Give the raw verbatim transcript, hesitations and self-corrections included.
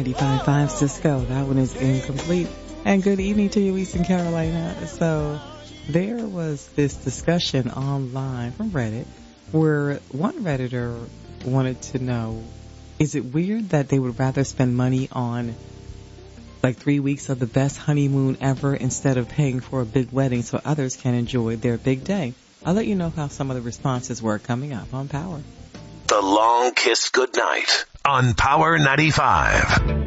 ninety-five point five Cisco. That one is incomplete. And good evening to you, Eastern Carolina. So there was this discussion online from Reddit where one Redditor wanted to know, is it weird that they would rather spend money on like three weeks of the best honeymoon ever instead of paying for a big wedding so others can enjoy their big day? I'll let you know how some of the responses were coming up on Power. The Long Kiss Goodnight on Power ninety-five.